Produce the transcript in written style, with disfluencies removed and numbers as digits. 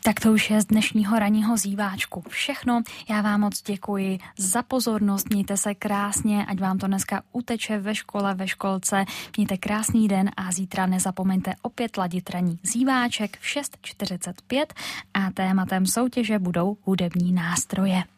Tak to už je z dnešního ranního zíváčku všechno. Já vám moc děkuji za pozornost, mějte se krásně, ať vám to dneska uteče ve škole, ve školce. Mějte krásný den a zítra nezapomeňte opět ladit ranní zíváček v 6:45 a tématem soutěže budou hudební nástroje.